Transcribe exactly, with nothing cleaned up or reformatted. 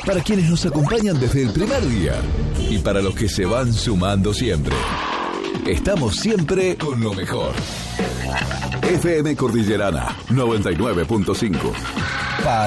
para quienes nos acompañan desde el primer día y para los que se van sumando siempre. Estamos siempre con lo mejor. F M Cordillerana noventa y nueve punto cinco.